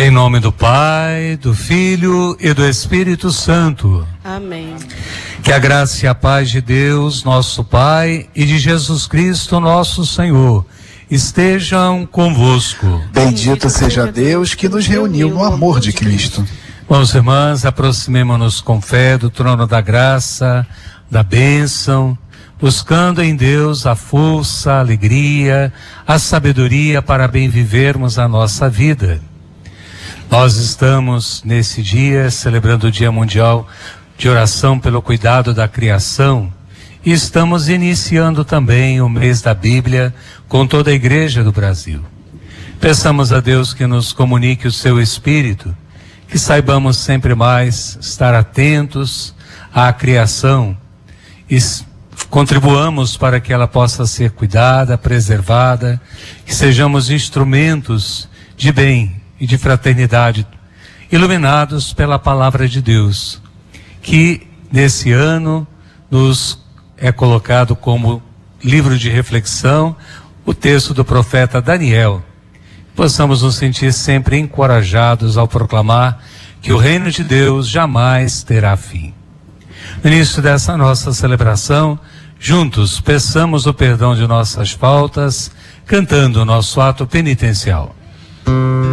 Em nome do Pai, do Filho e do Espírito Santo. Amém. Que a graça e a paz de Deus, nosso Pai, e de Jesus Cristo, nosso Senhor, estejam convosco. Bendito seja Deus que nos reuniu no amor de Cristo. Bons irmãos, aproximemo-nos com fé do trono da graça, da bênção, buscando em Deus a força, a alegria, a sabedoria para bem vivermos a nossa vida. Nós estamos nesse dia celebrando o Dia Mundial de Oração pelo Cuidado da Criação e estamos iniciando também o mês da Bíblia com toda a Igreja do Brasil. Peçamos a Deus que nos comunique o seu Espírito, que saibamos sempre mais estar atentos à criação e contribuamos para que ela possa ser cuidada, preservada, que sejamos instrumentos de bem e de fraternidade, iluminados pela palavra de Deus, que nesse ano nos é colocado como livro de reflexão o texto do profeta Daniel. Possamos nos sentir sempre encorajados ao proclamar que o reino de Deus jamais terá fim. No início dessa nossa celebração, juntos peçamos o perdão de nossas faltas, cantando o nosso ato penitencial.